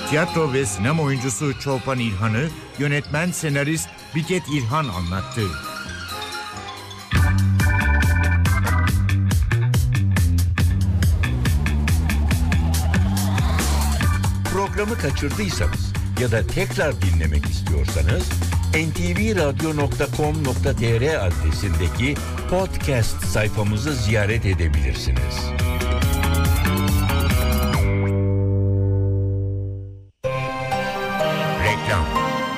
Tiyatro ve sinema oyuncusu Çolpan İlhan'ı yönetmen senarist Biket İlhan anlattı. Programı kaçırdıysanız ya da tekrar dinlemek istiyorsanız ntvradio.com.tr adresindeki podcast sayfamızı ziyaret edebilirsiniz. Reklam.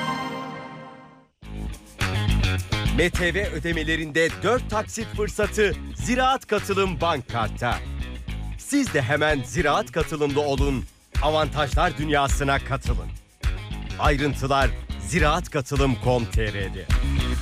MTV ödemelerinde 4 taksit fırsatı Ziraat Katılım Bank Kart'ta. Siz de hemen Ziraat Katılımlı olun, avantajlar dünyasına katılın. Ayrıntılar ziraatkatılım.com.tr'de.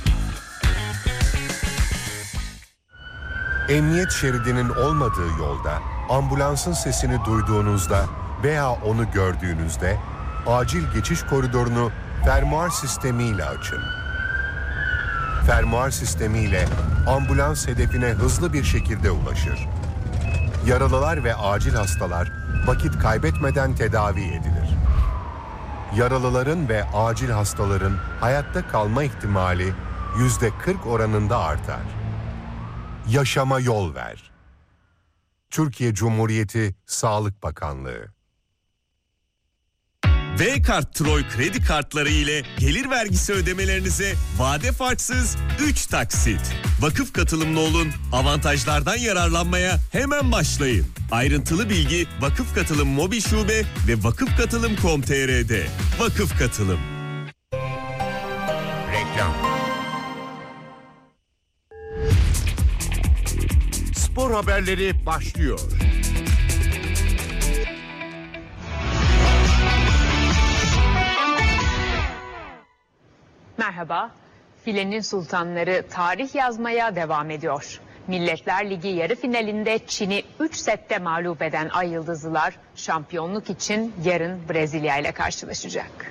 Emniyet şeridinin olmadığı yolda ambulansın sesini duyduğunuzda veya onu gördüğünüzde acil geçiş koridorunu fermuar sistemiyle açın. Fermuar sistemiyle ambulans hedefine hızlı bir şekilde ulaşır. Yaralılar ve acil hastalar vakit kaybetmeden tedavi edilir. Yaralıların ve acil hastaların hayatta kalma ihtimali %40 oranında artar. Yaşama yol ver. Türkiye Cumhuriyeti Sağlık Bakanlığı. V-Kart Troy kredi kartları ile gelir vergisi ödemelerinize vade farksız 3 taksit. Vakıf katılımlı olun, avantajlardan yararlanmaya hemen başlayın. Ayrıntılı bilgi Vakıf Katılım Mobil Şube ve vakıfkatılım.com.tr'de. Vakıf Katılım. Reklam. Spor haberleri başlıyor. Merhaba, Filenin Sultanları tarih yazmaya devam ediyor. Milletler Ligi yarı finalinde Çin'i 3 sette mağlup eden Ay Yıldızlılar şampiyonluk için yarın Brezilya ile karşılaşacak.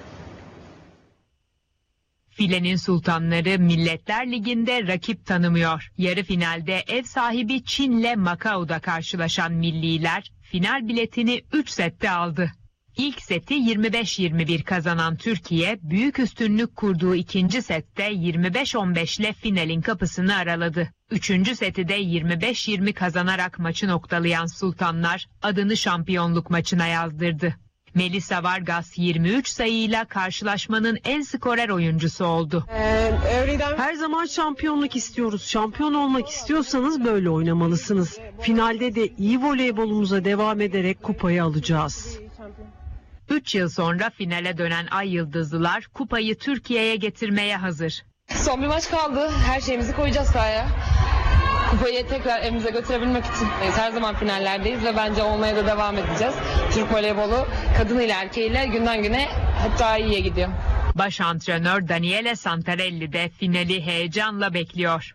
Filenin Sultanları Milletler Ligi'nde rakip tanımıyor. Yarı finalde ev sahibi Çin'le Macao'da karşılaşan milliler final biletini 3 sette aldı. İlk seti 25-21 kazanan Türkiye, büyük üstünlük kurduğu ikinci sette 25-15 ile finalin kapısını araladı. Üçüncü seti de 25-20 kazanarak maçı noktalayan Sultanlar adını şampiyonluk maçına yazdırdı. Melissa Vargas 23 sayıyla karşılaşmanın en skorer oyuncusu oldu. Her zaman şampiyonluk istiyoruz. Şampiyon olmak istiyorsanız böyle oynamalısınız. Finalde de iyi voleybolumuza devam ederek kupayı alacağız. 3 yıl sonra finale dönen Ay Yıldızlılar kupayı Türkiye'ye getirmeye hazır. Son bir maç kaldı. Her şeyimizi koyacağız sahaya. Kupayı tekrar evimize götürebilmek için her zaman finallerdeyiz ve bence olmaya da devam edeceğiz. Türk voleybolu kadınıyla erkeğiyle günden güne hep daha iyiye gidiyor. Baş antrenör Daniele Santarelli de finali heyecanla bekliyor.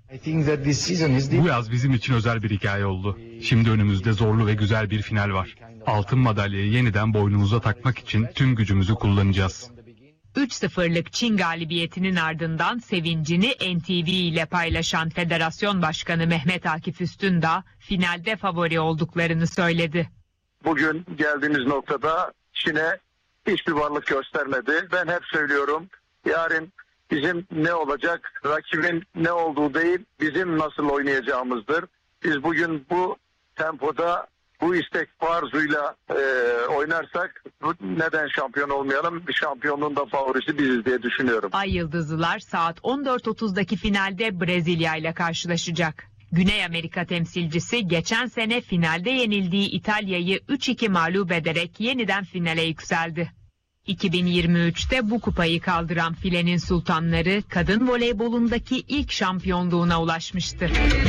Bu yaz bizim için özel bir hikaye oldu. Şimdi önümüzde zorlu ve güzel bir final var. Altın madalyayı yeniden boynumuza takmak için tüm gücümüzü kullanacağız. 3-0'lık Çin galibiyetinin ardından sevincini NTV ile paylaşan Federasyon Başkanı Mehmet Akif Üstündağ finalde favori olduklarını söyledi. Bugün geldiğimiz noktada Çin'e hiçbir varlık göstermedi. Ben hep söylüyorum, yarın bizim ne olacak, rakibin ne olduğu değil, bizim nasıl oynayacağımızdır. Biz bugün bu tempoda, bu istek arzuyla oynarsak neden şampiyon olmayalım? Bir şampiyonluğun da favorisi biziz diye düşünüyorum. Ay Yıldızlılar saat 14.30'daki finalde Brezilya ile karşılaşacak. Güney Amerika temsilcisi geçen sene finalde yenildiği İtalya'yı 3-2 mağlup ederek yeniden finale yükseldi. 2023'te bu kupayı kaldıran Filenin Sultanları kadın voleybolundaki ilk şampiyonluğuna ulaşmıştı.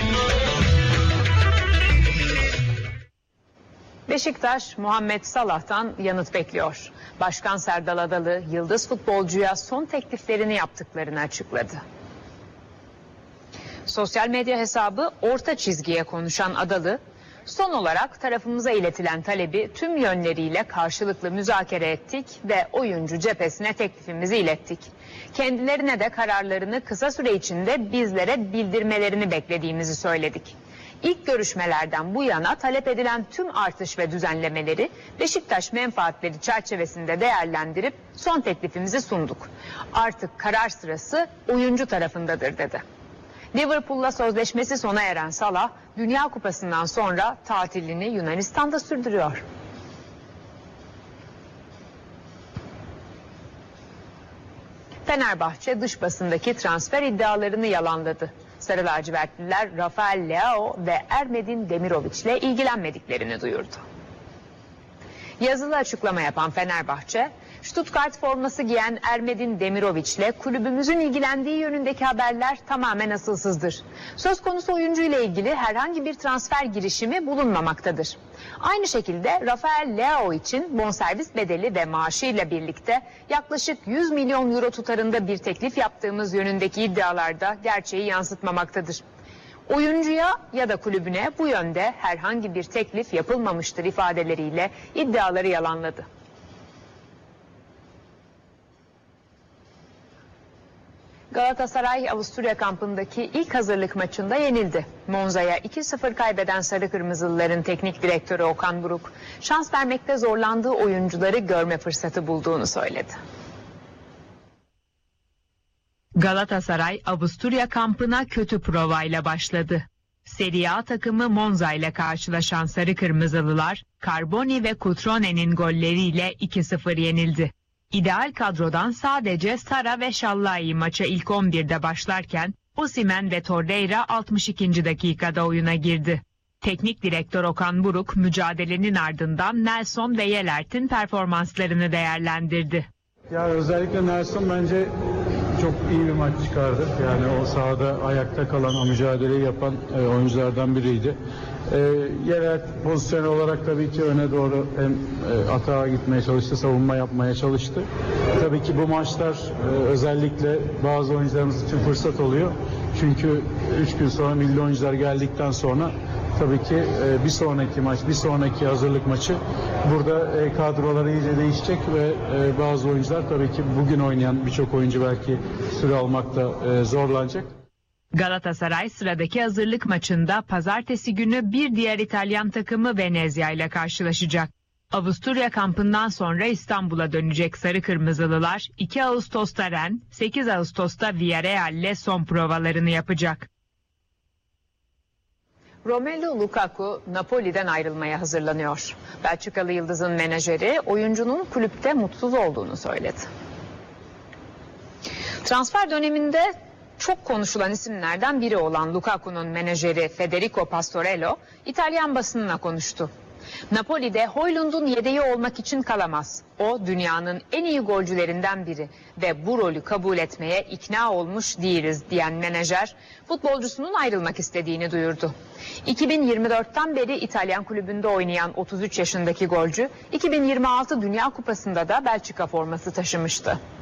Beşiktaş, Muhammed Salah'tan yanıt bekliyor. Başkan Serdal Adalı, yıldız futbolcuya son tekliflerini yaptıklarını açıkladı. Sosyal medya hesabı Orta Çizgi'ye konuşan Adalı, son olarak tarafımıza iletilen talebi tüm yönleriyle karşılıklı müzakere ettik ve oyuncu cephesine teklifimizi ilettik. Kendilerine de kararlarını kısa süre içinde bizlere bildirmelerini beklediğimizi söyledik. İlk görüşmelerden bu yana talep edilen tüm artış ve düzenlemeleri Beşiktaş menfaatleri çerçevesinde değerlendirip son teklifimizi sunduk. Artık karar sırası oyuncu tarafındadır dedi. Liverpool'la sözleşmesi sona eren Salah, Dünya Kupası'ndan sonra tatilini Yunanistan'da sürdürüyor. Fenerbahçe dış basındaki transfer iddialarını yalanladı. Sarı lacivertliler Rafael Leao ve Ermedin Demirovic ile ilgilenmediklerini duyurdu. Yazılı açıklama yapan Fenerbahçe, Stuttgart forması giyen Ermedin Demirovic ile kulübümüzün ilgilendiği yönündeki haberler tamamen asılsızdır. Söz konusu oyuncu ile ilgili herhangi bir transfer girişimi bulunmamaktadır. Aynı şekilde Rafael Leao için bonservis bedeli ve maaşıyla birlikte yaklaşık 100 milyon euro tutarında bir teklif yaptığımız yönündeki iddialarda gerçeği yansıtmamaktadır. Oyuncuya ya da kulübüne bu yönde herhangi bir teklif yapılmamıştır ifadeleriyle iddiaları yalanladı. Galatasaray Avusturya kampındaki ilk hazırlık maçında yenildi. Monza'ya 2-0 kaybeden Sarı Kırmızılıların teknik direktörü Okan Buruk, şans vermekte zorlandığı oyuncuları görme fırsatı bulduğunu söyledi. Galatasaray Avusturya kampına kötü provayla başladı. Serie A takımı Monza ile karşılaşan Sarı Kırmızılılar, Carboni ve Cutrone'nin golleriyle 2-0 yenildi. İdeal kadrodan sadece Sara ve Şallai maça ilk 11'de başlarken Osimhen ve Torreira 62. dakikada oyuna girdi. Teknik direktör Okan Buruk mücadelenin ardından Nelson ve Yelert'in performanslarını değerlendirdi. Ya özellikle Nelson bence çok iyi bir maç çıkardı. Yani o sahada ayakta kalan, o mücadeleyi yapan oyunculardan biriydi. Yerel pozisyon olarak tabii ki öne doğru hem atağa gitmeye çalıştı, savunma yapmaya çalıştı. Tabii ki bu maçlar özellikle bazı oyuncularımız için fırsat oluyor. Çünkü 3 gün sonra milli oyuncular geldikten sonra tabii ki bir sonraki maç, bir sonraki hazırlık maçı burada kadroları iyice değişecek ve bazı oyuncular tabii ki bugün oynayan birçok oyuncu belki süre almakta zorlanacak. Galatasaray sıradaki hazırlık maçında pazartesi günü bir diğer İtalyan takımı Venezia ile karşılaşacak. Avusturya kampından sonra İstanbul'a dönecek Sarı Kırmızılılar 2 Ağustos'ta Rennes, 8 Ağustos'ta Villarreal ile son provalarını yapacak. Romelu Lukaku Napoli'den ayrılmaya hazırlanıyor. Belçikalı yıldızın menajeri oyuncunun kulüpte mutsuz olduğunu söyledi. Transfer döneminde çok konuşulan isimlerden biri olan Lukaku'nun menajeri Federico Pastorello İtalyan basınına konuştu. Napoli'de Højlund'un yedeği olmak için kalamaz. O dünyanın en iyi golcülerinden biri ve bu rolü kabul etmeye ikna olmuş değiliz diyen menajer futbolcusunun ayrılmak istediğini duyurdu. 2024'ten beri İtalyan kulübünde oynayan 33 yaşındaki golcü 2026 Dünya Kupası'nda da Belçika forması taşımıştı.